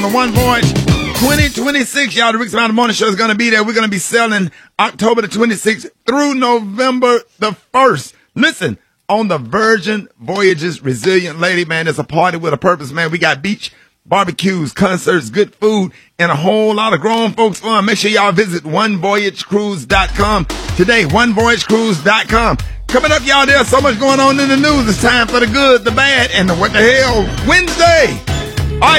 The One Voyage 2026, y'all. The Rick's Mountain Morning Show is going to be there. We're going to be selling October the 26th through November the 1st. Listen, on the Virgin Voyages Resilient Lady, man, it's a party with a purpose, man. We got beach barbecues, concerts, good food, and a whole lot of grown folks fun. Make sure y'all visit onevoyagecruise.com today, onevoyagecruise.com. Coming up, y'all, there's so much going on in the news. It's time for the good, the bad, and the what the hell Wednesday.